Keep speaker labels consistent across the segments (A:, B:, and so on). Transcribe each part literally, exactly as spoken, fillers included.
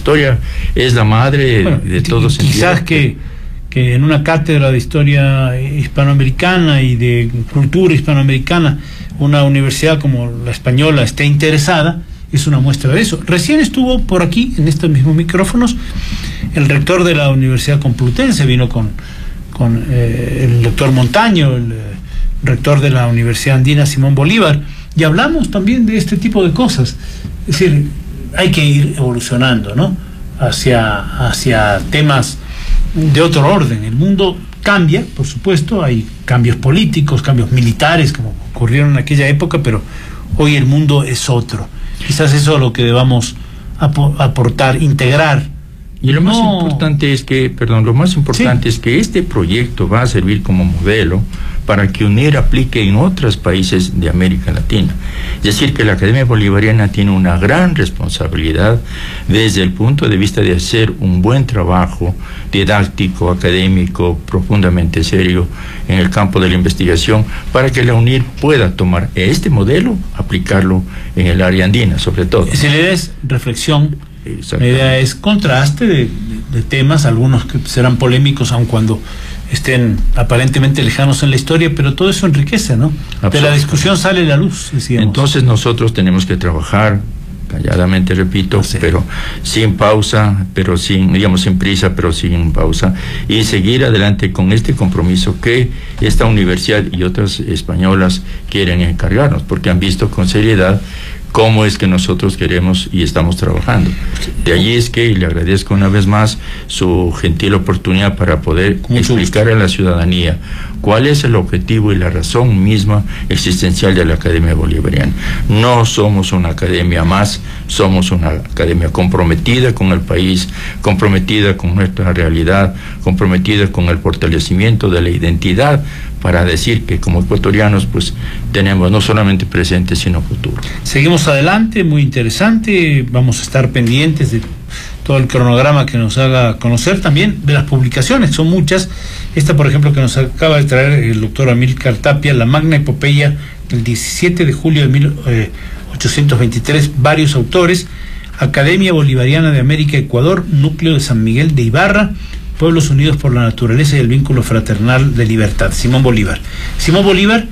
A: historia es la madre bueno, de todos.
B: Quizás que, que en una cátedra de historia hispanoamericana y de cultura hispanoamericana una universidad como la española esté interesada, es una muestra de eso. Recién estuvo por aquí, en estos mismos micrófonos, el rector de la Universidad Complutense, vino con, con eh, el doctor Montaño, el eh, rector de la Universidad Andina Simón Bolívar, y hablamos también de este tipo de cosas. Es decir, hay que ir evolucionando, ¿no?, hacia, hacia temas de otro orden. El mundo cambia, por supuesto, hay cambios políticos, cambios militares, como ocurrieron en aquella época, pero hoy el mundo es otro. Quizás eso es lo que debamos ap- aportar, integrar.
A: Y lo
B: no...
A: más importante es que, perdón, lo más importante sí. es que este proyecto va a servir como modelo para que UNIR aplique en otros países de América Latina. Es decir, que la Academia Bolivariana tiene una gran responsabilidad desde el punto de vista de hacer un buen trabajo didáctico, académico, profundamente serio en el campo de la investigación, para que la UNIR pueda tomar este modelo, aplicarlo en el área andina, sobre todo.
B: Si le des reflexión, la idea es contraste de, de, de temas, algunos que serán polémicos, aun cuando estén aparentemente lejanos en la historia, pero todo eso enriquece, ¿no? De la discusión sale la luz, decíamos.
A: Entonces nosotros tenemos que trabajar calladamente, repito, no sé. pero sin pausa, pero sin, digamos, sin prisa, pero sin pausa, y seguir adelante con este compromiso que esta universidad y otras españolas quieren encargarnos, porque han visto con seriedad cómo es que nosotros queremos y estamos trabajando. De allí es que, y le agradezco una vez más su gentil oportunidad para poder explicar a la ciudadanía cuál es el objetivo y la razón misma existencial de la Academia Bolivariana. No somos una academia más, somos una academia comprometida con el país, comprometida con nuestra realidad, comprometida con el fortalecimiento de la identidad, para decir que como ecuatorianos pues tenemos no solamente presente sino futuro.
B: Seguimos adelante, muy interesante, vamos a estar pendientes de todo el cronograma que nos haga conocer, también de las publicaciones, son muchas. Esta, por ejemplo, que nos acaba de traer el doctor Amílcar Tapia, la Magna Epopeya del diecisiete de julio de mil ochocientos veintitrés, varios autores, Academia Bolivariana de América Ecuador, Núcleo de San Miguel de Ibarra, Pueblos Unidos por la Naturaleza y el Vínculo Fraternal de Libertad, Simón Bolívar. Simón Bolívar,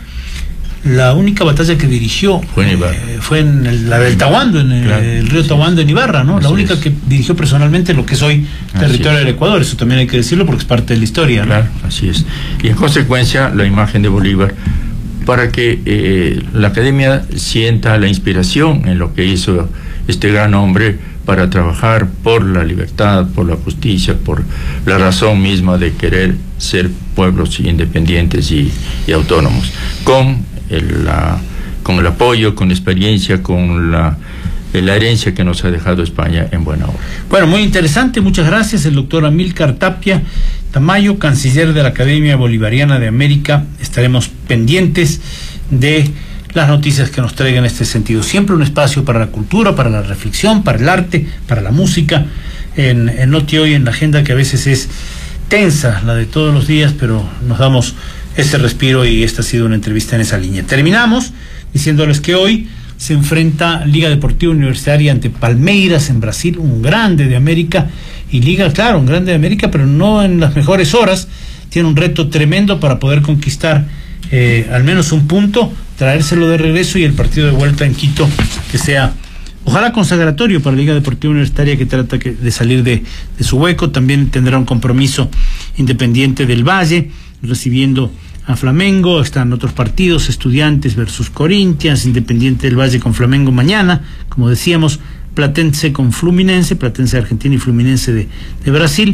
B: la única batalla que dirigió
A: fue en,
B: eh, fue en el, la del Tahuando, en el, claro, el río Tahuando, en Ibarra, ¿no? Así la única es. que dirigió personalmente lo que es hoy territorio del Ecuador. Eso también hay que decirlo porque es parte de la historia, ¿no?
A: Claro, así es. Y en consecuencia, la imagen de Bolívar, para que eh, la Academia sienta la inspiración en lo que hizo este gran hombre para trabajar por la libertad, por la justicia, por la razón misma de querer ser pueblos independientes y, y autónomos, con el, la, con el apoyo, con la experiencia, con la, la herencia que nos ha dejado España en buena hora.
B: Bueno, muy interesante, muchas gracias. El doctor Amílcar Tapia Tamayo, canciller de la Academia Bolivariana de América. Estaremos pendientes de las noticias que nos traigan en este sentido. Siempre un espacio para la cultura, para la reflexión, para el arte, para la música, en, en Noti Hoy, en la agenda que a veces es tensa, la de todos los días, pero nos damos ese respiro y esta ha sido una entrevista en esa línea. Terminamos diciéndoles que hoy se enfrenta Liga Deportiva Universitaria ante Palmeiras en Brasil, un grande de América, y Liga, claro, un grande de América, pero no en las mejores horas. Tiene un reto tremendo para poder conquistar eh, al menos un punto, traérselo de regreso y el partido de vuelta en Quito que sea, ojalá consagratorio para la Liga Deportiva Universitaria, que trata de salir de, de su hueco. También tendrá un compromiso Independiente del Valle recibiendo a Flamengo. Están otros partidos, Estudiantes versus Corinthians, Independiente del Valle con Flamengo mañana, como decíamos, Platense con Fluminense, Platense de Argentina y Fluminense de, de Brasil.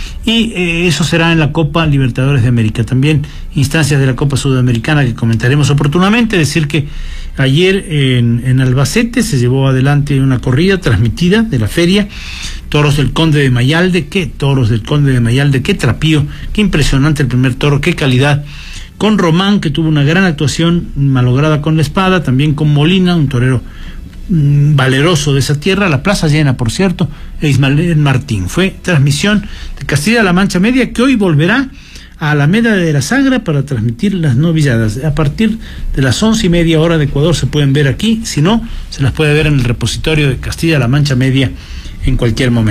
B: Y eh, eso será en la Copa Libertadores de América. También instancias de la Copa Sudamericana que comentaremos oportunamente. Decir que ayer en, en Albacete se llevó adelante una corrida transmitida de la feria. Toros del Conde de Mayalde, qué toros del Conde de Mayalde, qué trapío, qué impresionante el primer toro, qué calidad. Con Román, que tuvo una gran actuación malograda con la espada, también con Molina, un torero mmm, valeroso de esa tierra, la plaza llena, por cierto, e Ismael Martín. Fue transmisión de Castilla-La Mancha Media, que hoy volverá a Alameda de la Sagra para transmitir las novilladas. A partir de las once y media hora de Ecuador se pueden ver aquí, si no, se las puede ver en el repositorio de Castilla-La Mancha Media en cualquier momento.